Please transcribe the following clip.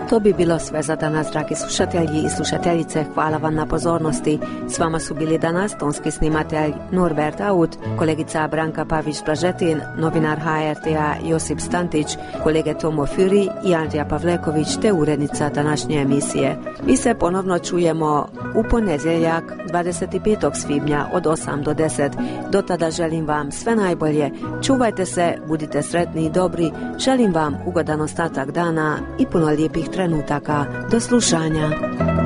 To bi bilo sve za danas, dragi slušatelji i slušateljice. Hvala vam na pozornosti. S vama su bili danas tonski snimatelj Norbert Aut, kolegica Branka Pavić-Blažetin, novinar HRT-a Josip Stantić, kolege Tomo Furi i Andrija Pavleković te urednica današnje emisije. Mi se ponovno čujemo u ponedjeljak 25. svibnja od 8 do 10. Do tada želim vam sve najbolje. Čuvajte se, budite sretni i dobri. Želim vam ugodan ostatak dana i puno lijepih trenutaka. Do slušanja.